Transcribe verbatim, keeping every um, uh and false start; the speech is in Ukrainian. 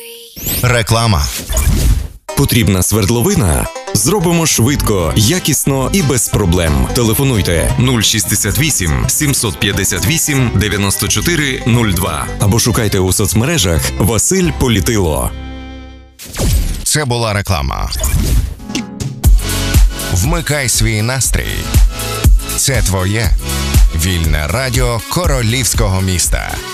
Реклама. Потрібна свердловина? Зробимо швидко, якісно і без проблем. Телефонуйте нуль шістдесят вісім сімсот п'ятдесят вісім дев'яносто чотири нуль два або шукайте у соцмережах Василь Політило. Це була реклама. Вмикай свій настрій. Це твоє вільне радіо королівського міста.